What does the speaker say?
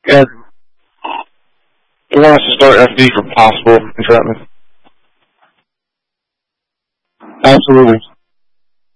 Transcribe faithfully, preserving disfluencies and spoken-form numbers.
And you want us to start F D for possible entrapment? Absolutely.